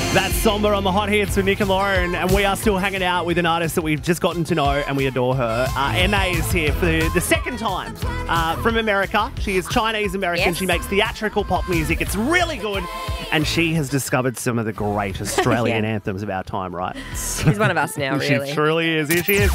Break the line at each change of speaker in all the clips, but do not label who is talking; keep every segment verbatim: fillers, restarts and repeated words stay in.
That's Somber on the Hot Hits with Nick and Lauren, and we are still hanging out with an artist that we've just gotten to know and we adore her. Uh, Emma is here for the, the second time uh, from America. She is Chinese-American.
Yes.
She makes theatrical pop music. It's really good. And she has discovered some of the great Australian
Yeah.
anthems of our time, right?
She's one of us now, really.
She truly is. Here she is.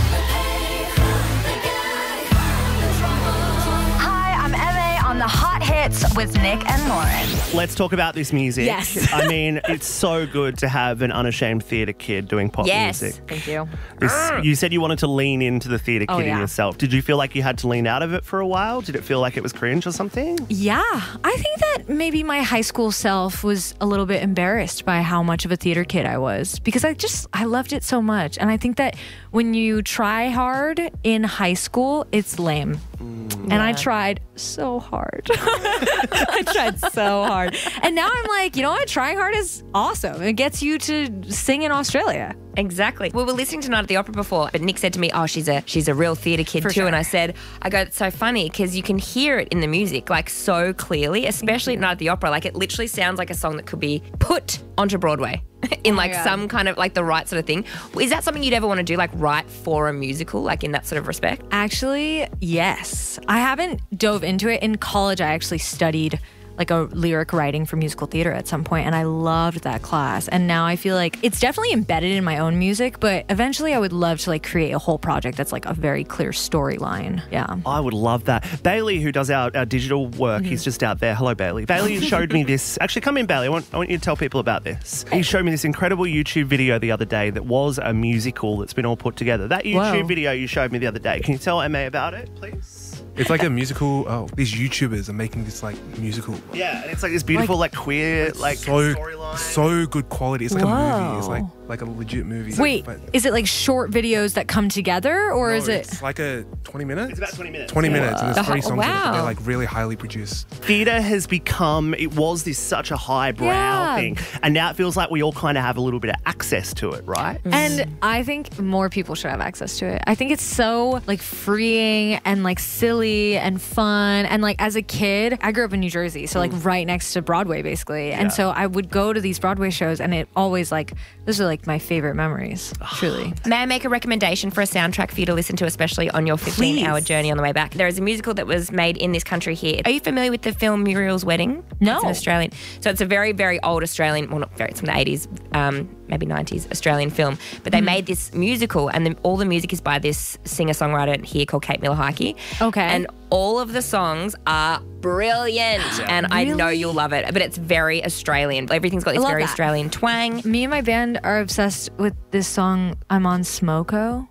Hi, I'm Emma on the Hot Hits with Nick and Lauren.
Let's talk about this music.
Yes.
I mean, it's so good to have an unashamed theatre kid doing pop
Yes.
music.
Thank you.
This, you said you wanted to lean into the theatre
Oh,
kid in
yeah.
yourself. Did you feel like you had to lean out of it for a while? Did it feel like it was cringe or something?
Yeah, I think that maybe my high school self was a little bit embarrassed by how much of a theater kid I was because I just, I loved it so much. And I think that when you try hard in high school, it's lame. And I tried so hard. I tried so hard. And now I'm like, you know what? Trying hard is awesome. It gets you to sing in Australia.
Exactly. We were listening to Night at the Opera before, but Nick said to me, oh, she's a she's a real theatre kid
For
too.
sure.
And I said, I go, it's so funny because you can hear it in the music like so clearly, especially at Night at the Opera. Like it literally sounds like a song that could be put onto Broadway in like
God.
some kind of like the right sort of thing. Is that something you'd ever want to do, like write for a musical, like in that sort of respect?
Actually, yes. I haven't dove into it. In college, I actually studied like a lyric writing for musical theater at some point, and I loved that class. And now I feel like it's definitely embedded in my own music, but eventually I would love to like create a whole project that's like a very clear storyline. Yeah.
I would love that. Bailey, who does our, our digital work,
Mm-hmm.
he's just out there. Hello, Bailey. Bailey showed me this. Actually, come in, Bailey. I want, I want you to tell people about this. He showed me this incredible YouTube video the other day that was a musical that's been all put together. That YouTube
Whoa.
video you showed me the other day. Can you tell Emma about it, please?
It's like a musical. Oh, these YouTubers are making this like musical.
Yeah, and it's like this beautiful, like, queer, like
So
storyline.
so good quality. It's like a movie. It's
Whoa.
like like a legit movie.
Wait,
But
is it like short videos that come together, or
no,
is it?
It's like a twenty minutes.
It's about twenty minutes.
twenty minutes, and
The
there's three
whole-
songs. in it, but
wow.
They're like really highly produced.
Theatre has become, it was this such a highbrow
Yeah.
thing, and now it feels like we all kind of have a little bit of access to it, right?
And I think more people should have access to it. I think it's so like freeing and like silly and fun. And like as a kid, I grew up in New Jersey, so like right next to Broadway basically. And so I would go to these Broadway shows and it always like, those are like my favorite memories, truly.
May I make a recommendation for a soundtrack for you to listen to, especially on your fifteen-hour
Please.
journey on the way back? There is a musical that was made in this country here. Are you familiar with the film Muriel's Wedding?
No.
It's an Australian. So it's a very, very old Australian, well, not very, it's from the eighties, um, maybe nineties Australian film. But they made this musical, and the, all the music is by this singer-songwriter here called Kate Miller-Heidke.
Okay.
And all of the songs are brilliant, and I know
Really?
you'll love it. But it's very Australian. Everything's got this
love
very
that.
Australian twang.
Me and my band are obsessed with this song, I'm on Smoko.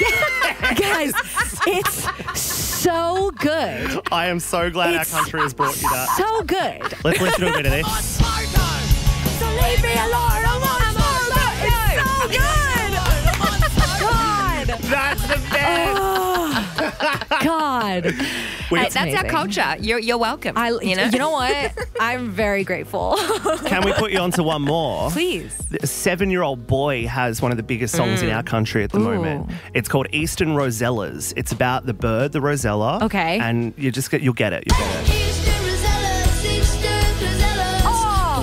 Guys, it's so good.
I am so glad
It's
our country has brought you that.
So good.
Let's listen to a bit of this.
So leave me alone. I'm on Smoko. It's so good. God.
That's the best.
God.
We-
Hey, that's our
amazing.
culture. You're, you're welcome.
I,
you know,
you know what? I'm very grateful.
Can we put you onto one more?
Please.
A seven-year-old boy has one of the biggest songs in our country at the
Ooh.
moment. It's called Eastern Rosellas. It's about the bird, the rosella.
Okay.
And you just get, you'll get it. You'll get it.
Oh.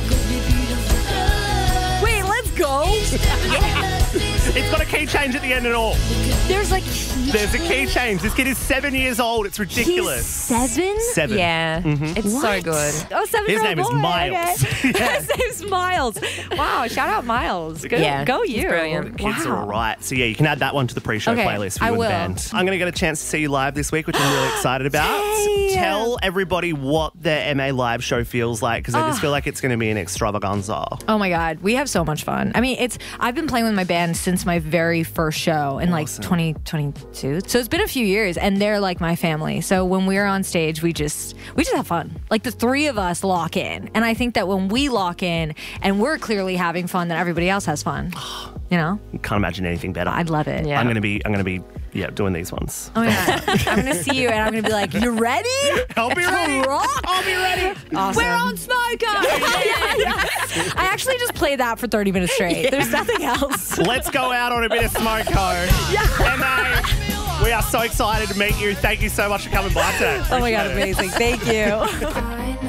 Wait, let's go.
It's got a key change at the end and all.
There's like
There's a key change. This kid is seven years old. It's
he's
ridiculous.
seven.
Seven.
yeah, it's so
What?
good.
Oh, seven.
His name is Miles.
Okay. His name's Miles. Wow! Shout out Miles. Good.
Yeah,
Go
he's
you.
brilliant.
Kids
wow.
are all right. So, yeah, you can add that one to the pre-show
Okay,
playlist for
I
you and
will.
the band. I'm going to get a chance to see you live this week, which I'm really excited about.
Yay.
Tell everybody what the M A live show feels like, because I just
Oh.
feel like it's going to be an extravaganza.
Oh my God, we have so much fun. I mean, it's I've been playing with my band since my very first show in like
Awesome.
twenty twenty-two. So it's been a few years, and they're like my family. So when we're on stage, we just we just have fun. Like the three of us lock in, and I think that when we lock in and we're clearly having fun, then everybody else has fun. You know,
Can't imagine anything better.
I'd love it.
Yeah.
I'm going to be, I'm going to be, yeah, doing these ones.
Oh yeah, I'm gonna see you, and I'm gonna be like, "You ready?
I'll be ready.
Rock?
I'll be ready.
Awesome. We're on Smoko." yeah, yeah. I actually just played that for thirty minutes straight. There's nothing else.
Let's go out on a bit of Smoko. Yeah. M A, we are so excited to meet you. Thank you so much for coming by today.
Oh my God,
Appreciate it.
amazing. Thank you.